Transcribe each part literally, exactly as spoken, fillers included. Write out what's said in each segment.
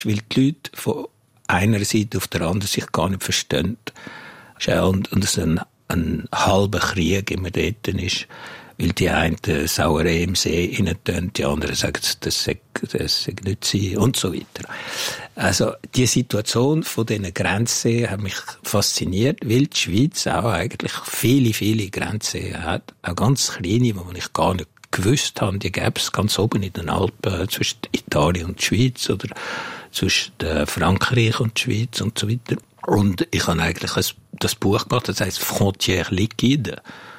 weil die Leute von einer Seite auf der anderen sich gar nicht verstehen. Und, und es ein, ein halber Krieg immer dort ist, weil die einen Sauerei im See reintun, die anderen sagen, das sei, das sei nicht sein und so weiter. Also die Situation von diesen Grenzseen hat mich fasziniert, weil die Schweiz auch eigentlich viele, viele Grenzseen hat, auch ganz kleine, die ich gar nicht gewusst habe, die gäbe es ganz oben in den Alpen zwischen Italien und der Schweiz oder zwischen Frankreich und der Schweiz und so weiter. Und ich habe eigentlich ein, das Buch gemacht, das heisst Frontières liquides,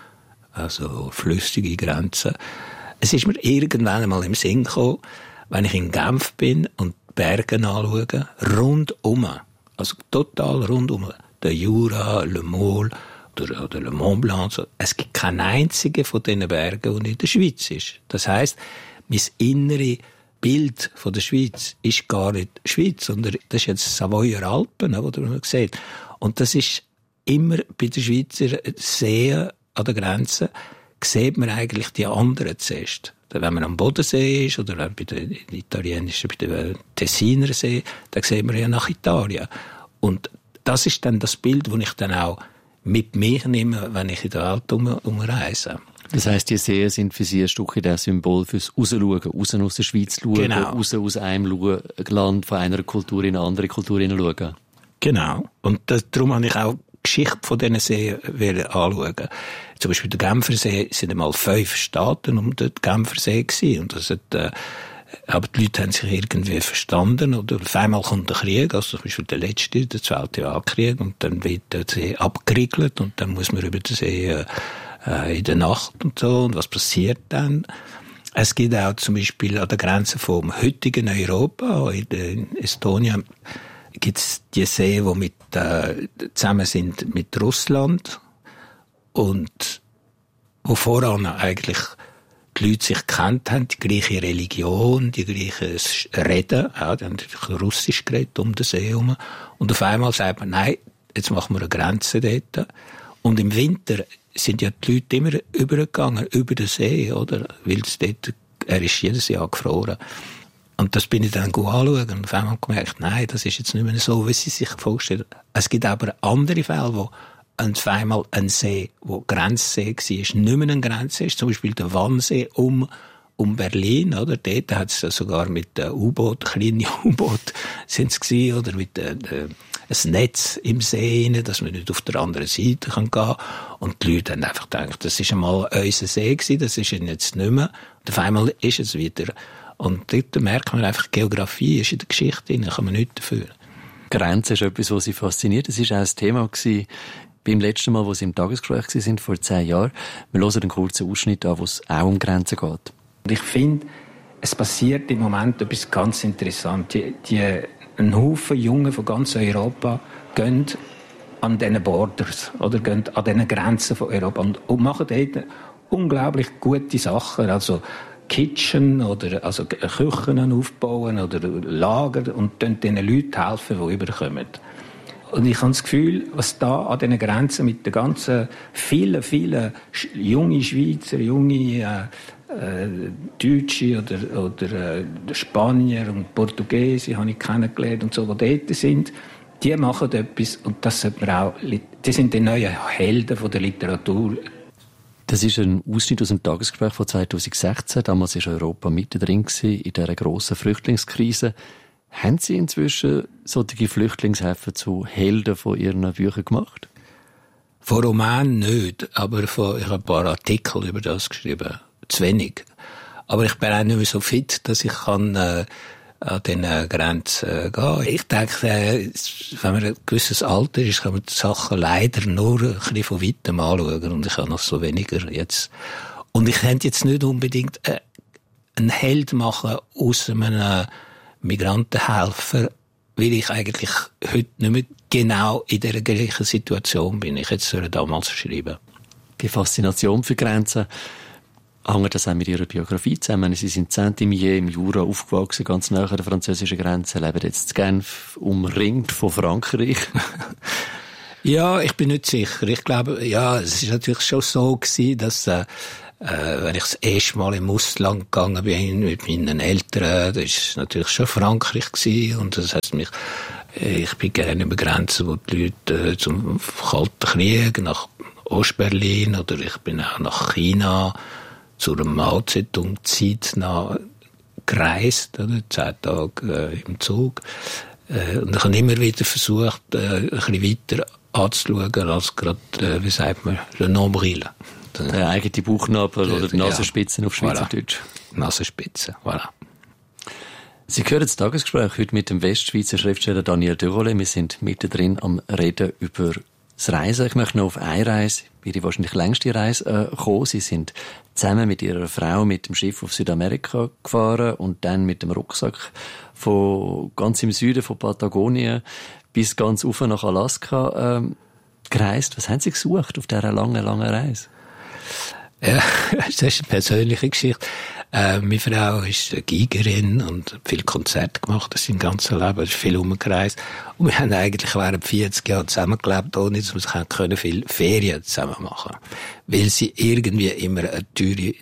also flüssige Grenzen. Es ist mir irgendwann einmal im Sinn gekommen, wenn ich in Genf bin und die Berge anschaue, rundum, also total rundum, der Jura, Le Môle oder, oder Le Mont Blanc, so. Es gibt keinen einzigen von diesen Bergen, der in der Schweiz ist. Das heisst, mein innere Bild von der Schweiz ist gar nicht Schweiz, sondern das ist jetzt Savoyer Alpen, oder man sieht. Und das ist immer bei den Schweizer Seen an der Grenze, sieht man eigentlich die anderen zuerst. Wenn man am Bodensee ist oder bei den italienischen, bei den Tessiner See, dann sieht man ja nach Italien. Und das ist dann das Bild, das ich dann auch mit mir nehme, wenn ich in der Welt um, umreise. Das heisst, die Seen sind für Sie ein Stück ein Symbol fürs Rausschauen, raus aus der Schweiz schauen, genau. raus aus einem Land von einer Kultur in eine andere Kultur hineinschauen. Genau. Und das, darum habe ich auch die Geschichte von diesen Seen anschauen. Zum Beispiel der Genfersee sind einmal fünf Staaten um den Genfersee gewesen. Und das hat, äh, aber die Leute haben sich irgendwie verstanden. Oder auf einmal kommt der Krieg, also zum Beispiel der letzte, der Zweite Weltkrieg, und dann wird der See abgeriegelt und dann muss man über den See äh, in der Nacht und so. Und was passiert dann? Es gibt auch zum Beispiel an der Grenze vom heutigen Europa, in, in Estonien, gibt es die Seen, die mit, äh, zusammen sind mit Russland und wo voran eigentlich die Leute sich gekannt haben, die gleiche Religion, die gleiche Reden, ja, die haben Russisch geredet um den See herum. Und auf einmal sagt man, nein, jetzt machen wir eine Grenze dort. Und im Winter sind ja die Leute immer übergegangen, über den See, oder? Weil es dort, er ist jedes Jahr gefroren. Und das bin ich dann gut anschauen und auf einmal gemerkt, nein, das ist jetzt nicht mehr so, wie sie sich vorstellen. Es gibt aber andere Fälle, wo auf einmal ein See, wo Grenzsee war, nicht mehr ein Grenzsee ist, zum Beispiel der Wannsee um, um Berlin, oder? Dort hat es sogar mit äh, U-Boot, kleine U-Boot sind es gewesen, oder mit äh, äh, ein Netz im See rein, dass man nicht auf der anderen Seite kann gehen. Und die Leute haben einfach gedacht, das ist einmal unser See gewesen, das ist jetzt nicht mehr. Und auf einmal ist es wieder. Und dort merkt man einfach, Geografie ist in der Geschichte drin, kann man nichts dafür. Grenze ist etwas, was Sie fasziniert. Das war auch ein Thema gewesen beim letzten Mal, wo Sie im Tagesgespräch waren, vor zehn Jahren. Wir hören einen kurzen Ausschnitt an, wo es auch um Grenzen geht. Und ich finde, es passiert im Moment etwas ganz Interessantes. Die, die, ein Haufen Jungen von ganz Europa gehen an diesen Borders oder gehen an diesen Grenzen von Europa und, und machen dort unglaublich gute Sachen. Also Kitchen oder also Küchen aufbauen oder Lager und dann den Leuten helfen, die überkommen. Und ich habe das Gefühl, was da an diesen Grenzen mit den ganzen vielen, vielen jungen Schweizer, junge äh, äh, Deutsche oder, oder äh, Spanier und Portugiesen habe ich kennengelernt und so, die dort sind, die machen etwas und das sollte man auch, die sind die neuen Helden von der Literatur. Das ist ein Ausschnitt aus dem Tagesgespräch von zweitausendsechzehn. Damals war Europa mittendrin in dieser grossen Flüchtlingskrise. Haben Sie inzwischen solche Flüchtlingshäfen zu Helden von Ihren Büchern gemacht? Von Romanen nicht, aber von, ich habe ein paar Artikel über das geschrieben. Zu wenig. Aber ich bin auch nicht mehr so fit, dass ich kann, äh, an diesen Grenzen äh, gehen. Ich denke, äh, wenn man ein gewisses Alter ist, kann man die Sachen leider nur ein bisschen von weitem anschauen. Und ich habe noch so weniger jetzt. Und ich könnte jetzt nicht unbedingt äh, einen Held machen aus einem Migrantenhelfer, weil ich eigentlich heute nicht mehr genau in der gleichen Situation bin. Ich hätte es damals schreiben. Die Faszination für Grenzen hängt das auch mit Ihrer Biografie zusammen. Sie sind Saint-Imier im Jura aufgewachsen, ganz nahe an der französischen Grenze, leben jetzt in Genf, umringt von Frankreich. Ja, ich bin nicht sicher. Ich glaube, ja, es ist natürlich schon so gewesen, dass äh, Äh, wenn ich das erste Mal im Ausland gegangen bin mit meinen Eltern, das war natürlich schon Frankreich gewesen, und das heisst mich, ich bin gerne über Grenzen, wo die Leute äh, zum Kalten Krieg nach Ostberlin, oder ich bin auch nach China zu einer Mao Zedong-Zeit gereist, oder? Zehn Tage äh, im Zug. Äh, und ich habe immer wieder versucht, äh, ein bisschen weiter anzuschauen, als gerade, äh, wie sagt man, le nombril. Der eigene Bauchnabel oder die Nasenspitzen, ja, auf Schweizerdeutsch. Voilà. Nasenspitzen, voilà. Sie hören das Tagesgespräch heute mit dem Westschweizer Schriftsteller Daniel de Roulet. Wir sind mittendrin am Reden über das Reisen. Ich möchte noch auf eine Reise, Ihre wahrscheinlich längste Reise, äh, kommen. Sie sind zusammen mit Ihrer Frau mit dem Schiff auf Südamerika gefahren und dann mit dem Rucksack von ganz im Süden von Patagonien bis ganz rauf nach Alaska ähm, gereist. Was haben Sie gesucht auf dieser langen, langen Reise? Ja, das ist eine persönliche Geschichte. Äh, meine Frau ist eine Gigerin und hat viele Konzerte gemacht, das ist im ganzen Leben, ist viel umgereist. Und wir haben eigentlich während vierzig Jahren zusammengelebt, ohne dass wir sich können, viel Ferien zusammen machen. Weil sie irgendwie immer eine teure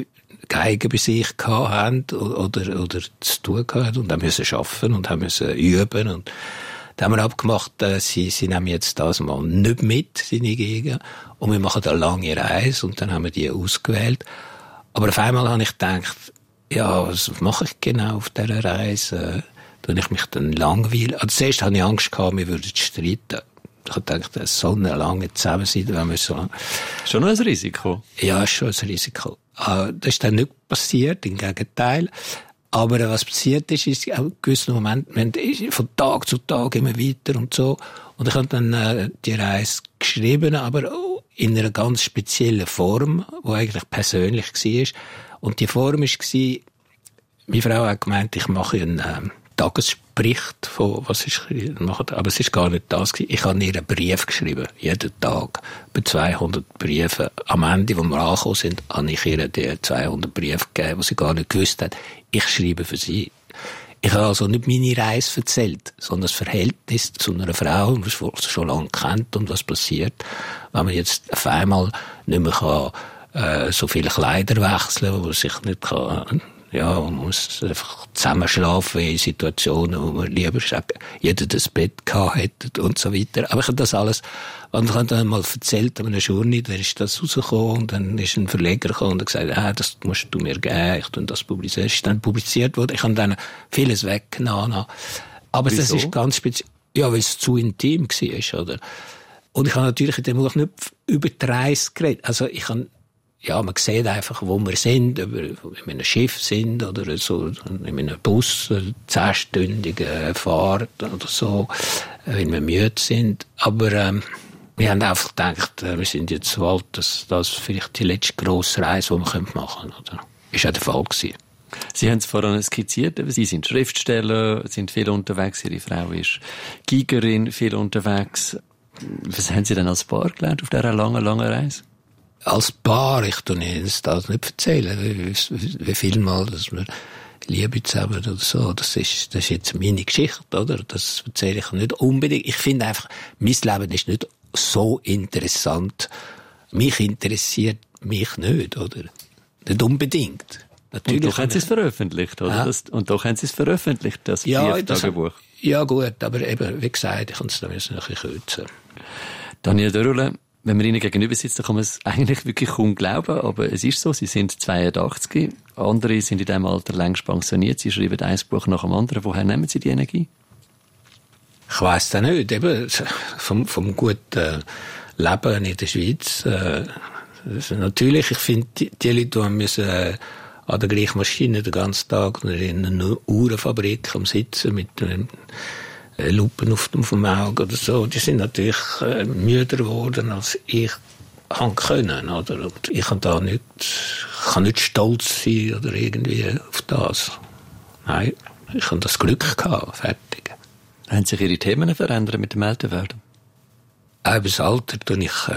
Geige bei sich hatten oder, oder zu tun hatten und haben müssen arbeiten und haben müssen üben. Und da haben wir abgemacht, äh, sie, sie nehmen jetzt das mal nicht mit, seine Gegend, und wir machen eine lange Reise, und dann haben wir die ausgewählt. Aber auf einmal habe ich gedacht, ja, was mache ich genau auf dieser Reise? Tue ich mich dann langweilen? Also zuerst hatte ich Angst gehabt, wir würden streiten. Ich habe gedacht, das ist so eine lange Zusammensein, wenn wir so... Schon noch ein Risiko? Ja, schon ein Risiko. Das ist dann nicht passiert, im Gegenteil. Aber was passiert ist, ist auch in gewissen Momenten, von Tag zu Tag immer weiter und so. Und ich habe dann äh, die Reise geschrieben, aber in einer ganz speziellen Form, die eigentlich persönlich war. Und die Form war, meine Frau hat gemeint, ich mache einen äh, Tagesbericht von, was ich mache, aber es ist gar nicht das gewesen. Ich habe ihr einen Brief geschrieben, jeden Tag, über zweihundert Briefe. Am Ende, wo wir angekommen sind, habe ich ihr die zweihundert Briefe gegeben, die sie gar nicht gewusst hat. Ich schreibe für sie. Ich habe also nicht meine Reise erzählt, sondern das Verhältnis zu einer Frau, die man schon lange kennt, und was passiert, wenn man jetzt auf einmal nicht mehr kann, äh, so viele Kleider wechseln, wo man sich nicht kann, ja, man muss einfach zusammenschlafen in Situationen, wo man lieber jeder das Bett gehabt hätte und so weiter. Aber ich habe das alles, und ich habe dann mal erzählt an einer Journey, da ist das rausgekommen, und dann ist ein Verleger gekommen und hat gesagt, ah, das musst du mir geben, ich tue das publizieren. Es ist dann publiziert worden, ich habe dann vieles weggenommen. Aber Wieso? Das ist ganz speziell, ja, weil es zu intim war, oder? Und ich habe natürlich in dem Buch nicht über die Reise geredet. Also ich habe, ja, man sieht einfach, wo wir sind, ob wir in einem Schiff sind oder so, in einem Bus, zehnstündige Fahrt oder so, wenn wir müde sind. Aber ähm, wir haben einfach gedacht, äh, wir sind jetzt so alt, dass das vielleicht die letzte grosse Reise, die wir machen können. Oder? Ist auch der Fall gewesen. Sie haben es vorhin skizziert, Sie sind Schriftsteller, sind viel unterwegs, Ihre Frau ist Gigerin, viel unterwegs. Was haben Sie denn als Paar gelernt auf dieser langen, langen Reise? Als Paar, ich tue Ihnen das nicht erzählen, wie, wie viel Mal, dass wir Liebe zusammen oder so, das ist, das ist jetzt meine Geschichte, oder? Das erzähle ich nicht unbedingt. Ich finde einfach, mein Leben ist nicht so interessant. Mich interessiert mich nicht, oder? Nicht unbedingt. Natürlich. Und doch haben Sie es veröffentlicht, oder? Ja. Das, und doch haben Sie es veröffentlicht, das ja, Brieftagebuch. Ja, gut, aber eben, wie gesagt, ich kann es da ein bisschen kürzen. Daniel de Roulet, wenn man Ihnen gegenüber sitzt, dann kann man es eigentlich wirklich kaum glauben, aber es ist so, Sie sind zweiundachtzig, andere sind in diesem Alter längst pensioniert, Sie schreiben ein Buch nach dem anderen. Woher nehmen Sie die Energie? Ich weiss das nicht, eben, vom, vom guten Leben in der Schweiz, äh, natürlich, ich finde, die, die Leute, die müssen, äh, an der gleichen Maschine den ganzen Tag oder in einer Uhrenfabrik am Sitzen mit einem Lupen auf dem Auge oder so, die sind natürlich äh, müder geworden, als ich kann können, oder? Und ich kann da nicht, kann nicht stolz sein oder irgendwie auf das. Nein, ich habe das Glück gehabt, fertig. Haben sich Ihre Themen verändert mit dem Älterwerden? Auch über das Alter tue ich, äh,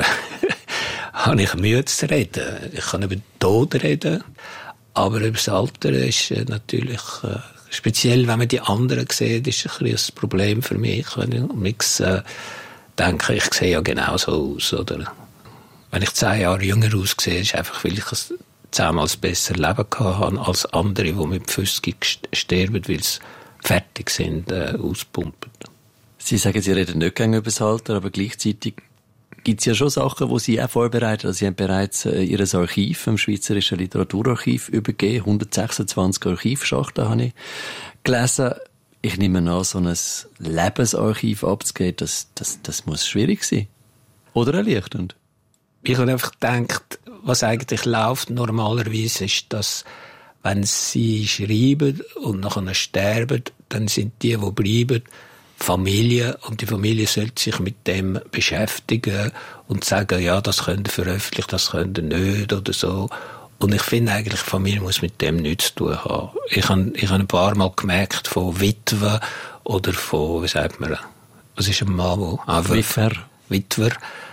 habe ich Mühe zu reden. Ich kann über den Tod reden, aber über das Alter ist äh, natürlich, äh, speziell wenn man die anderen sieht, ist ein bisschen ein Problem für mich. Wenn ich mich, äh, denke, ich sehe ja genauso aus, oder? Wenn ich zehn Jahre jünger aussehe, ist einfach, weil ich zehnmal besser Leben gehabt haben als andere, die mit fünfzig sterben, weil sie fertig sind, äh, auspumpen. Sie sagen, Sie reden nicht gerne über das Alter, aber gleichzeitig gibt es ja schon Sachen, die Sie auch vorbereiten. Also Sie haben bereits äh, Ihr Archiv, im Schweizerischen Literaturarchiv, übergeben. hundertsechsundzwanzig Archivschachteln habe ich gelesen. Ich nehme an, so ein Lebensarchiv abzugeben, das, das, das muss schwierig sein. Oder erleichternd? Ich habe einfach gedacht, was eigentlich läuft normalerweise ist, dass wenn Sie schreiben und nachher sterben, dann sind die, die bleiben, Familie, und die Familie sollte sich mit dem beschäftigen und sagen, ja, das könnt ihr veröffentlichen, das könnt ihr nicht oder so. Und ich finde eigentlich, die Familie muss mit dem nichts zu tun haben. Ich habe, ich habe ein paar Mal gemerkt von Witwen oder von, wie sagt man, was ist ein Mann, wo einfach Witwer. Witwer,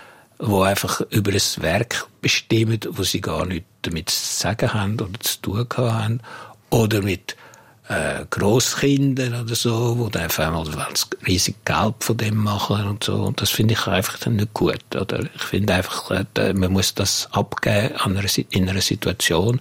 wo einfach über ein Werk bestimmen, wo sie gar nichts damit zu sagen haben oder zu tun haben. Oder mit äh, Grosskindern oder so, wo dann auf einmal riesig Geld von dem machen und so. Und das finde ich einfach dann nicht gut. Oder? Ich finde einfach, äh, man muss das abgeben an einer, in einer Situation,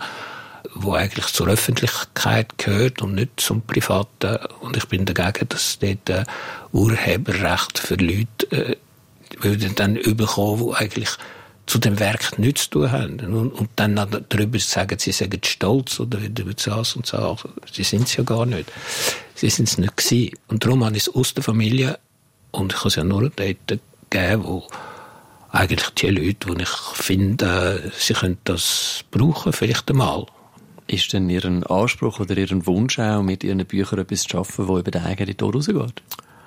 wo eigentlich zur Öffentlichkeit gehört und nicht zum Privaten. Und ich bin dagegen, dass dort äh, Urheberrecht für Leute äh, würden dann überkommen, die eigentlich zu dem Werk nichts zu tun haben. Und, und dann darüber sagen, sie sagen stolz oder über das und so. Sie sind es ja gar nicht. Sie sind es nicht gewesen. Und darum habe ich es aus der Familie, und ich habe es ja nur dort gegeben, wo eigentlich die Leute, die ich finde, sie können das brauchen, vielleicht einmal. Ist denn Ihr Anspruch oder Ihr Wunsch auch, mit Ihren Büchern etwas zu schaffen, das über den eigenen Tod rausgeht?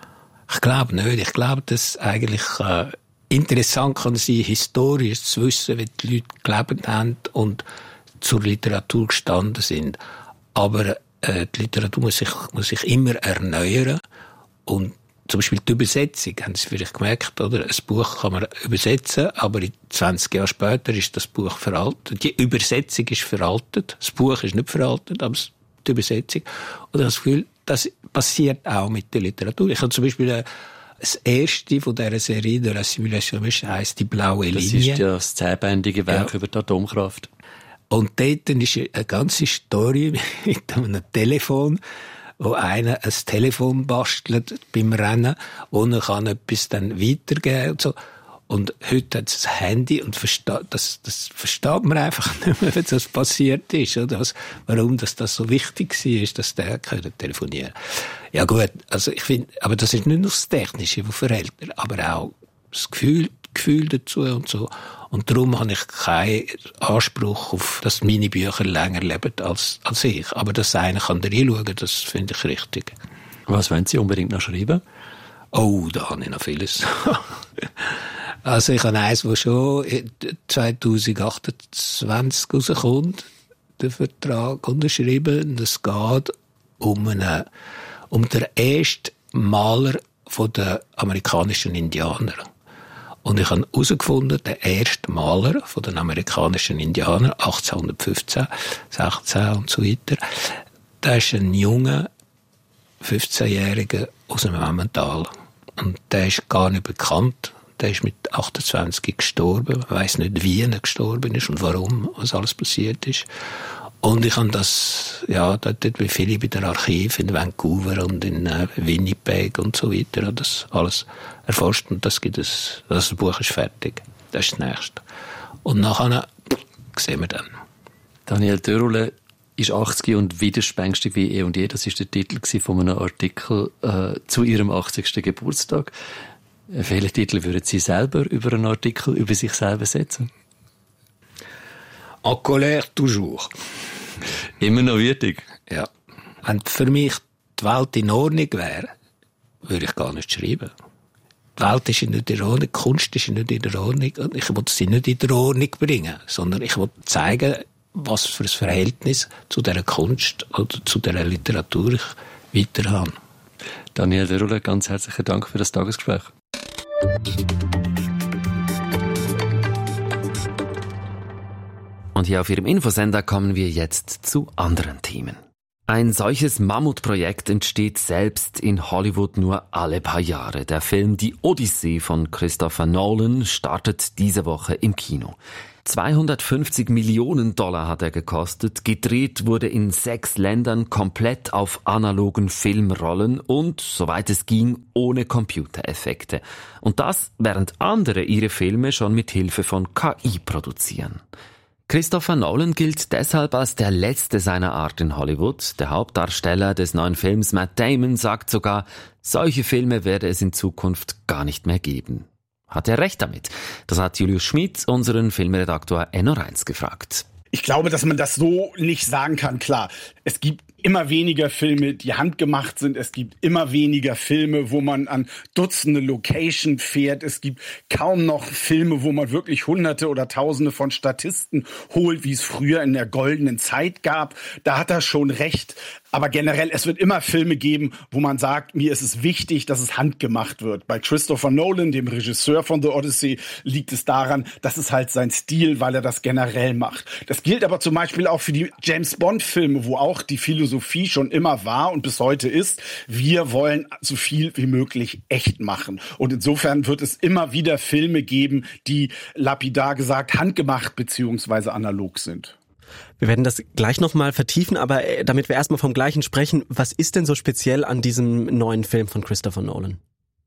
Ich glaube nicht. Ich glaube, dass eigentlich äh, interessant kann sein, historisch zu wissen, wie die Leute gelebt haben und zur Literatur gestanden sind. Aber äh, die Literatur muss sich, muss sich immer erneuern. Und zum Beispiel die Übersetzung, haben Sie vielleicht gemerkt, oder? Ein Buch kann man übersetzen, aber zwanzig Jahre später ist das Buch veraltet. Die Übersetzung ist veraltet. Das Buch ist nicht veraltet, aber die Übersetzung. Und ich habe das Gefühl, das passiert auch mit der Literatur. Ich habe zum Beispiel äh, das erste von dieser Serie, der Simulation, heisst «Die blaue Linie». Das ist ja das zehnbändige Werk ja. über die Atomkraft. Und dort ist eine ganze Story mit einem Telefon, wo einer ein Telefon bastelt beim Rennen, und er kann etwas dann weitergeben und so. Und heute hat es ein Handy und versteht, das, das versteht man einfach nicht mehr, wenn das passiert ist. Oder? Das, warum das, das so wichtig war, dass der telefonieren konnte. Ja gut, also ich finde, aber das ist nicht nur das Technische, das verhält, aber auch das Gefühl, Gefühl dazu und so. Und darum habe ich keinen Anspruch auf, dass meine Bücher länger leben als, als ich. Aber dass einer kann da reinschauen, das finde ich richtig. Was wollen Sie unbedingt noch schreiben? Oh, da habe ich noch vieles. Also ich habe eins, das schon zwanzig achtundzwanzig rauskommt, den Vertrag unterschrieben. Es geht um, einen, um den ersten Maler von den amerikanischen Indianern. Und ich habe herausgefunden, der erste Maler von den amerikanischen Indianern, achtzehnhundertfünfzehn, sechzehn und so weiter, der ist ein junger, fünfzehnjähriger aus dem Emmental. Und der ist gar nicht bekannt. Der ist mit achtundzwanzig gestorben. Man weiss nicht, wie er gestorben ist und warum, was alles passiert ist. Und ich habe das, ja, dort bei viele bei den Archiven in Vancouver und in äh, Winnipeg und so weiter, habe das alles erforscht. Und das gibt es, das Buch ist fertig. Das ist das Nächste. Und nachher sehen wir dann. Daniel Dörrle ist achtzig und widerspenstig wie eh und je. Das ist der Titel von einem Artikel äh, zu Ihrem achtzigsten Geburtstag. Welchen Titel würden Sie selber über einen Artikel über sich selber setzen? En colère toujours. Immer noch würdig? Ja. Wenn für mich die Welt in Ordnung wäre, würde ich gar nicht schreiben. Die Welt ist nicht in Ordnung, die Kunst ist nicht in der Ordnung. Und ich will sie nicht in der Ordnung bringen, sondern ich will zeigen, was für ein Verhältnis zu dieser Kunst oder zu dieser Literatur ich weiter habe. Daniel Dörrle, ganz herzlichen Dank für das Tagesgespräch. Und hier auf Ihrem Infosender kommen wir jetzt zu anderen Themen. Ein solches Mammutprojekt entsteht selbst in Hollywood nur alle paar Jahre. Der Film Die Odyssee von Christopher Nolan startet diese Woche im Kino. zweihundertfünfzig Millionen Dollar hat er gekostet. Gedreht wurde in sechs Ländern komplett auf analogen Filmrollen und, soweit es ging, ohne Computereffekte. Und das, während andere ihre Filme schon mit Hilfe von K I produzieren. Christopher Nolan gilt deshalb als der letzte seiner Art in Hollywood. Der Hauptdarsteller des neuen Films, Matt Damon, sagt sogar, solche Filme werde es in Zukunft gar nicht mehr geben. Hat er recht damit? Das hat Julius Schmid, unseren Filmredaktor N O eins, gefragt. Ich glaube, dass man das so nicht sagen kann. Klar, es gibt immer weniger Filme, die handgemacht sind. Es gibt immer weniger Filme, wo man an Dutzende Location fährt. Es gibt kaum noch Filme, wo man wirklich Hunderte oder Tausende von Statisten holt, wie es früher in der goldenen Zeit gab. Da hat er schon recht. Aber generell, es wird immer Filme geben, wo man sagt, mir ist es wichtig, dass es handgemacht wird. Bei Christopher Nolan, dem Regisseur von The Odyssey, liegt es daran, das ist halt sein Stil, weil er das generell macht. Das gilt aber zum Beispiel auch für die James-Bond-Filme, wo auch die Philosophie schon immer war und bis heute ist, wir wollen so viel wie möglich echt machen. Und insofern wird es immer wieder Filme geben, die lapidar gesagt handgemacht beziehungsweise analog sind. Wir werden das gleich nochmal vertiefen, aber damit wir erstmal vom Gleichen sprechen, was ist denn so speziell an diesem neuen Film von Christopher Nolan?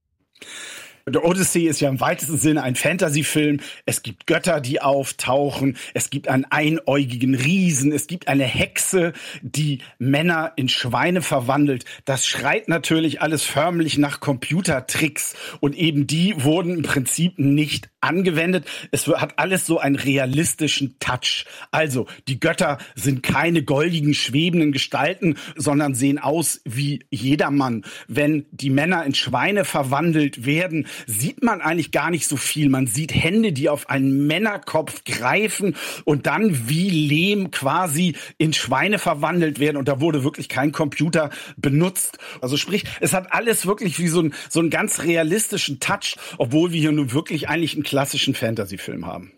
The Odyssey ist ja im weitesten Sinne ein Fantasy-Film. Es gibt Götter, die auftauchen. Es gibt einen einäugigen Riesen. Es gibt eine Hexe, die Männer in Schweine verwandelt. Das schreit natürlich alles förmlich nach Computertricks. Und eben die wurden im Prinzip nicht angewendet. Es hat alles so einen realistischen Touch. Also, die Götter sind keine goldigen, schwebenden Gestalten, sondern sehen aus wie jedermann. Wenn die Männer in Schweine verwandelt werden, sieht man eigentlich gar nicht so viel. Man sieht Hände, die auf einen Männerkopf greifen und dann wie Lehm quasi in Schweine verwandelt werden. Und da wurde wirklich kein Computer benutzt. Also sprich, es hat alles wirklich wie so ein, so einen ganz realistischen Touch, obwohl wir hier nun wirklich eigentlich einen klassischen Fantasy-Film haben.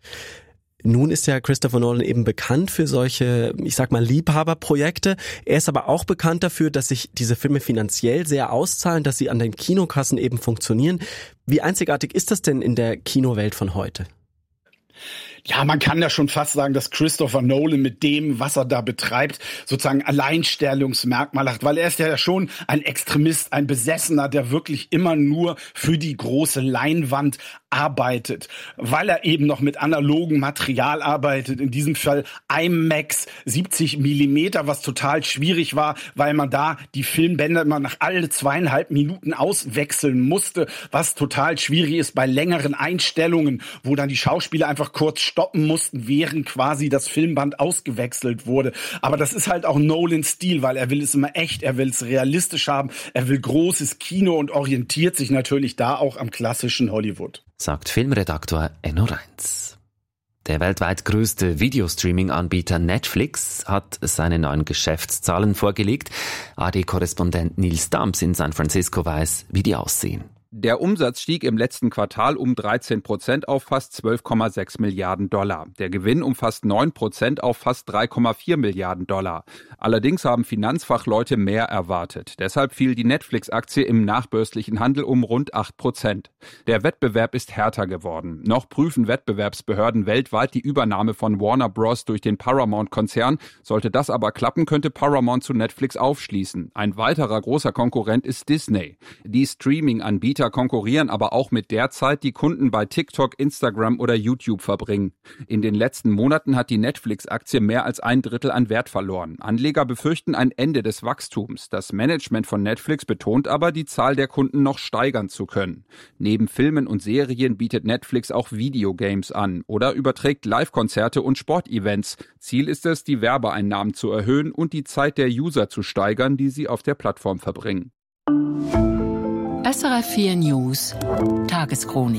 Nun ist ja Christopher Nolan eben bekannt für solche, ich sag mal, Liebhaberprojekte. Er ist aber auch bekannt dafür, dass sich diese Filme finanziell sehr auszahlen, dass sie an den Kinokassen eben funktionieren. Wie einzigartig ist das denn in der Kinowelt von heute? Ja, man kann ja schon fast sagen, dass Christopher Nolan mit dem, was er da betreibt, sozusagen Alleinstellungsmerkmal hat, weil er ist ja schon ein Extremist, ein Besessener, der wirklich immer nur für die große Leinwand arbeitet, weil er eben noch mit analogem Material arbeitet, in diesem Fall IMAX siebzig Millimeter, was total schwierig war, weil man da die Filmbänder immer nach alle zweieinhalb Minuten auswechseln musste, was total schwierig ist bei längeren Einstellungen, wo dann die Schauspieler einfach kurz stoppen mussten, während quasi das Filmband ausgewechselt wurde. Aber das ist halt auch Nolans Stil, weil er will es immer echt, er will es realistisch haben, er will großes Kino und orientiert sich natürlich da auch am klassischen Hollywood. Sagt Filmredaktor N O eins. Der weltweit größte Videostreaming-Anbieter Netflix hat seine neuen Geschäftszahlen vorgelegt. A D-Korrespondent Nils Dams in San Francisco weiß, wie die aussehen. Der Umsatz stieg im letzten Quartal um dreizehn Prozent auf fast zwölf Komma sechs Milliarden Dollar. Der Gewinn um fast neun Prozent auf fast drei Komma vier Milliarden Dollar. Allerdings haben Finanzfachleute mehr erwartet. Deshalb fiel die Netflix-Aktie im nachbörslichen Handel um rund acht Prozent. Der Wettbewerb ist härter geworden. Noch prüfen Wettbewerbsbehörden weltweit die Übernahme von Warner Bros. Durch den Paramount-Konzern. Sollte das aber klappen, könnte Paramount zu Netflix aufschließen. Ein weiterer großer Konkurrent ist Disney. Die Streaming-Anbieter konkurrieren aber auch mit der Zeit, die Kunden bei TikTok, Instagram oder YouTube verbringen. In den letzten Monaten hat die Netflix-Aktie mehr als ein Drittel an Wert verloren. Anleger befürchten ein Ende des Wachstums. Das Management von Netflix betont aber, die Zahl der Kunden noch steigern zu können. Neben Filmen und Serien bietet Netflix auch Videogames an oder überträgt Live-Konzerte und Sportevents. Ziel ist es, die Werbeeinnahmen zu erhöhen und die Zeit der User zu steigern, die sie auf der Plattform verbringen. S R F vier News Tageschronik.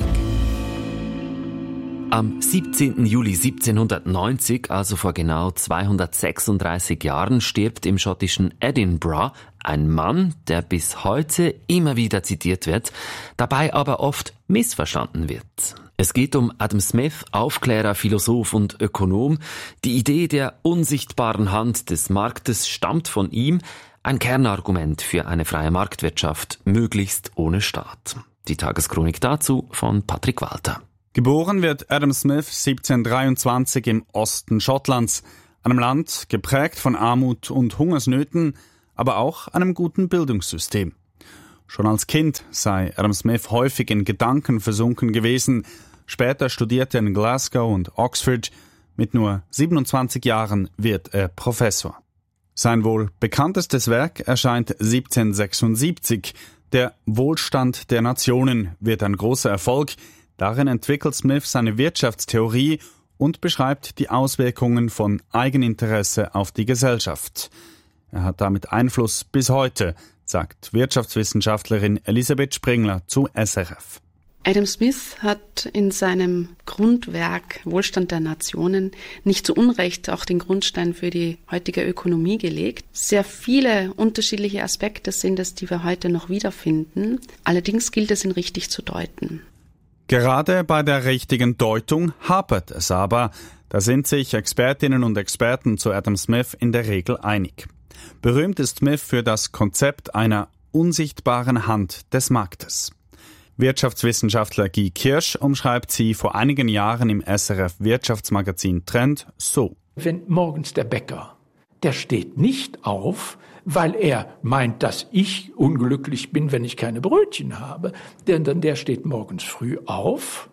Am siebzehnten Juli siebzehnhundertneunzig, also vor genau zweihundertsechsunddreißig Jahren, stirbt im schottischen Edinburgh ein Mann, der bis heute immer wieder zitiert wird, dabei aber oft missverstanden wird. Es geht um Adam Smith, Aufklärer, Philosoph und Ökonom. Die Idee der unsichtbaren Hand des Marktes stammt von ihm. Ein Kernargument für eine freie Marktwirtschaft, möglichst ohne Staat. Die Tageschronik dazu von Patrick Walter. Geboren wird Adam Smith siebzehnhundertdreiundzwanzig im Osten Schottlands, einem Land geprägt von Armut und Hungersnöten, aber auch einem guten Bildungssystem. Schon als Kind sei Adam Smith häufig in Gedanken versunken gewesen. Später studierte er in Glasgow und Oxford. Mit nur siebenundzwanzig Jahren wird er Professor. Sein wohl bekanntestes Werk erscheint siebzehnhundertsechsundsiebzig. Der Wohlstand der Nationen wird ein großer Erfolg. Darin entwickelt Smith seine Wirtschaftstheorie und beschreibt die Auswirkungen von Eigeninteresse auf die Gesellschaft. Er hat damit Einfluss bis heute, sagt Wirtschaftswissenschaftlerin Elisabeth Springler zu S R F. Adam Smith hat in seinem Grundwerk Wohlstand der Nationen nicht zu Unrecht auch den Grundstein für die heutige Ökonomie gelegt. Sehr viele unterschiedliche Aspekte sind es, die wir heute noch wiederfinden. Allerdings gilt es, ihn richtig zu deuten. Gerade bei der richtigen Deutung hapert es aber. Da sind sich Expertinnen und Experten zu Adam Smith in der Regel einig. Berühmt ist Smith für das Konzept einer unsichtbaren Hand des Marktes. Wirtschaftswissenschaftler Guy Kirsch umschreibt sie vor einigen Jahren im S R F-Wirtschaftsmagazin Trend so. Wenn morgens der Bäcker, der steht nicht auf, weil er meint, dass ich unglücklich bin, wenn ich keine Brötchen habe. Denn der steht morgens früh auf,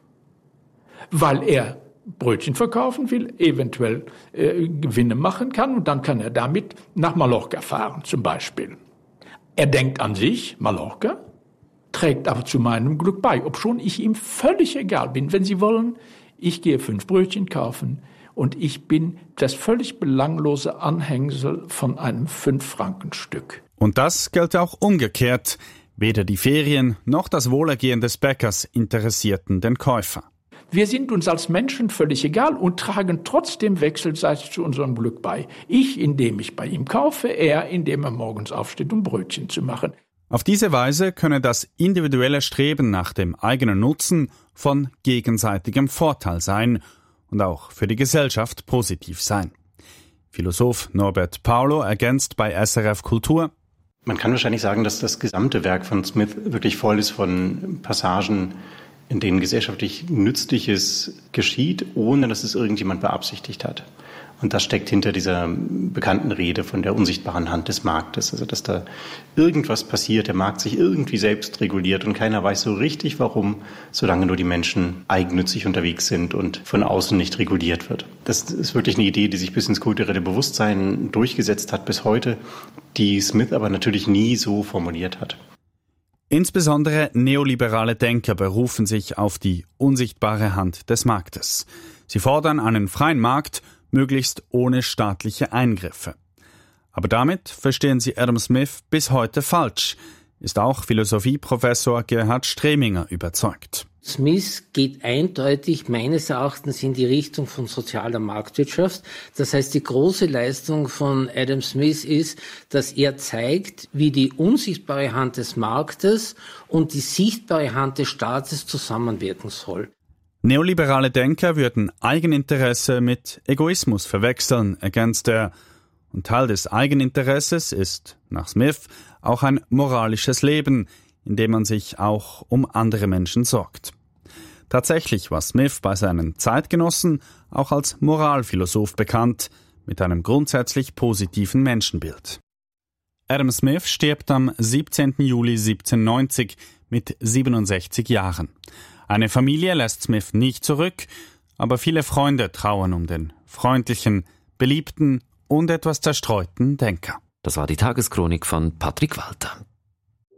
weil er Brötchen verkaufen will, eventuell äh, Gewinne machen kann und dann kann er damit nach Mallorca fahren zum Beispiel. Er denkt an sich, Mallorca, trägt aber zu meinem Glück bei, obschon ich ihm völlig egal bin. Wenn Sie wollen, ich gehe fünf Brötchen kaufen und ich bin das völlig belanglose Anhängsel von einem Fünf-Franken-Stück. Und das gilt auch umgekehrt. Weder die Ferien noch das Wohlergehen des Bäckers interessierten den Käufer. Wir sind uns als Menschen völlig egal und tragen trotzdem wechselseitig zu unserem Glück bei. Ich, indem ich bei ihm kaufe, er, indem er morgens aufsteht, um Brötchen zu machen. Auf diese Weise könne das individuelle Streben nach dem eigenen Nutzen von gegenseitigem Vorteil sein und auch für die Gesellschaft positiv sein. Philosoph Norbert Paulo ergänzt bei S R F Kultur: Man kann wahrscheinlich sagen, dass das gesamte Werk von Smith wirklich voll ist von Passagen, in denen gesellschaftlich Nützliches geschieht, ohne dass es irgendjemand beabsichtigt hat. Und das steckt hinter dieser bekannten Rede von der unsichtbaren Hand des Marktes. Also dass da irgendwas passiert, der Markt sich irgendwie selbst reguliert und keiner weiß so richtig warum, solange nur die Menschen eigennützig unterwegs sind und von außen nicht reguliert wird. Das ist wirklich eine Idee, die sich bis ins kulturelle Bewusstsein durchgesetzt hat bis heute, die Smith aber natürlich nie so formuliert hat. Insbesondere neoliberale Denker berufen sich auf die unsichtbare Hand des Marktes. Sie fordern einen freien Markt, möglichst ohne staatliche Eingriffe. Aber damit verstehen sie Adam Smith bis heute falsch, ist auch Philosophieprofessor Gerhard Streminger überzeugt. Smith geht eindeutig meines Erachtens in die Richtung von sozialer Marktwirtschaft. Das heißt, die große Leistung von Adam Smith ist, dass er zeigt, wie die unsichtbare Hand des Marktes und die sichtbare Hand des Staates zusammenwirken soll. Neoliberale Denker würden Eigeninteresse mit Egoismus verwechseln, ergänzt er. Und Teil des Eigeninteresses ist, nach Smith, auch ein moralisches Leben, in dem man sich auch um andere Menschen sorgt. Tatsächlich war Smith bei seinen Zeitgenossen auch als Moralphilosoph bekannt, mit einem grundsätzlich positiven Menschenbild. Adam Smith stirbt am siebzehnten Juli siebzehnhundertneunzig mit siebenundsechzig Jahren. Eine Familie lässt Smith nicht zurück, aber viele Freunde trauern um den freundlichen, beliebten und etwas zerstreuten Denker. Das war die Tageschronik von Patrick Walter.